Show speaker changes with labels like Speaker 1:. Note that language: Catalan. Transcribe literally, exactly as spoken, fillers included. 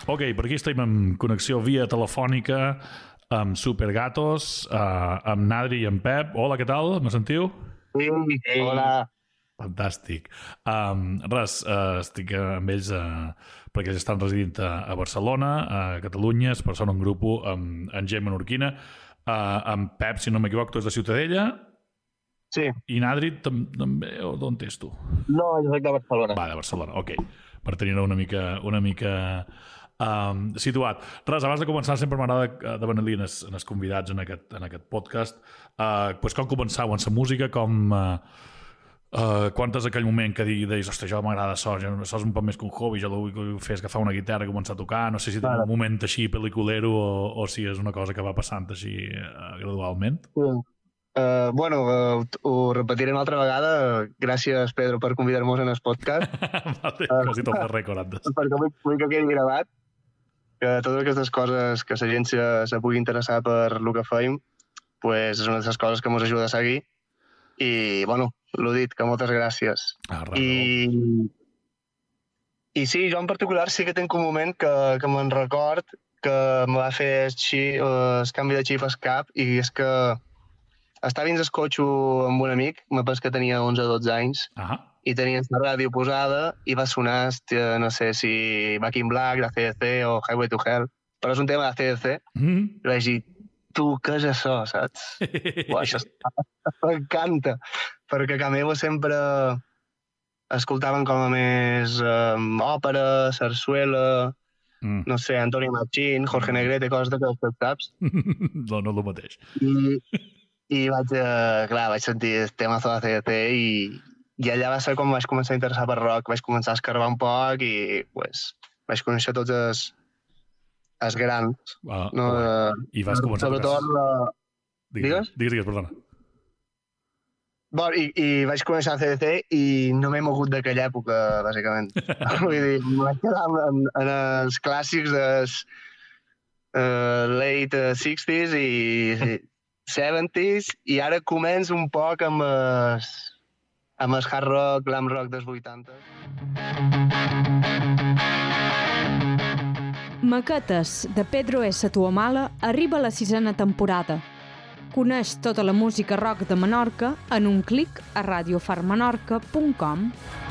Speaker 1: Ok, per aquí estem en connexió via telefònica amb Supergatos, uh, amb Nadri i amb Pep. Hola, què tal? Me sentiu?
Speaker 2: Sí, Ei. Hola.
Speaker 1: Fantàstic. Um, res, uh, estic amb ells uh, perquè ells estan residint a, a Barcelona, a Catalunya, per són un grup amb, amb gent menorquina. Uh, amb Pep, si no m'equivoco, tu és de Ciutadella.
Speaker 2: Sí.
Speaker 1: I Nadri també, o d'on és tu?
Speaker 2: No, jo soc de Barcelona.
Speaker 1: Va, de Barcelona, ok. Per tenir una mica, una mica um, situat. Res, abans de començar sempre m'agrada de venir en els convidats en aquest, en aquest podcast. Uh, pues com començau en la música, com... Uh, Uh, quan és aquell moment que deies, ostres, jo m'agrada això, això és un poc més que un hobby, jo el vull fer agafar una guitarra i començar a tocar, no sé si tens un moment així pel·liculero o, o si és una cosa que va passant així uh, gradualment.
Speaker 2: Sí. Uh, bueno, uh, ho repetiré una altra vegada. Gràcies, Pedro, per convidar-nos en el podcast.
Speaker 1: Vale, uh, quasi tot el rècord antes.
Speaker 2: Perquè vull, vull que quedi gravat que totes aquestes coses que la gent se, se pugui interessar per el que feim, pues és una de les coses que ens ajuda a seguir. I, bueno, l'ho dit, que moltes gràcies.
Speaker 1: Ah,
Speaker 2: I, I sí, jo en particular sí que tinc un moment que, que me'n record que me va fer el, xip, el canvi de xip al cap, i és que estava dins el cotxe amb un amic, me penso que tenia onze o dotze anys,
Speaker 1: ah.
Speaker 2: i tenia la ràdio posada i va sonar, no sé si Back in Black, de C D C o Highway to Hell, però és un tema de C D C,
Speaker 1: mm.
Speaker 2: i vaig dir, tu, què és això, saps? Uau, això m'encanta, perquè a meu sempre escoltaven com a més um, òpera, sarsuela, mm. no sé, Antonio Machín, Jorge Negrete, coses d'aquestes, saps?
Speaker 1: No, no el mateix.
Speaker 2: I, i vaig, uh, clar, vaig sentir el tema de C D C i, i allà va ser quan vaig començar a interessar per rock, vaig començar a escarbar un poc i pues, vaig conèixer tots els els grans.
Speaker 1: Ah,
Speaker 2: no,
Speaker 1: uh, I vas començar
Speaker 2: a tocar... La...
Speaker 1: Digues? Digues, digues, perdona.
Speaker 2: Bon, i, i vaig començar a C D C i no m'he mogut d'aquella època, bàsicament. Vull dir, em vaig quedar en, en els clàssics dels uh, late seixties i seventies, i ara començo un poc amb el, amb el hard rock, glam rock dels vuitanta.
Speaker 3: Maquetes, de Pedro S. Tuamala, arriba a la sisena temporada. Coneix tota la música rock de Menorca en un clic a radio far menorca punt com.